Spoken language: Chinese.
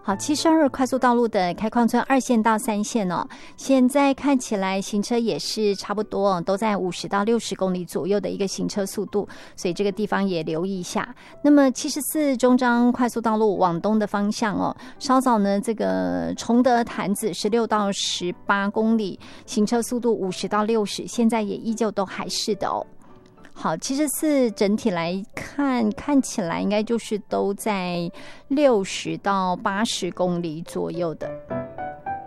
好，72快速道路的开矿村2线到3线哦，现在看起来行车也是差不多，都在50到60公里左右的一个行车速度，所以这个地方也留意一下。那么74中彰快速道路往东的方向哦，稍早呢这个崇德潭子16到18公里，行车速度50到60，现在也依旧都还是的哦。好，74整体来看起来应该就是都在60到80公里左右的。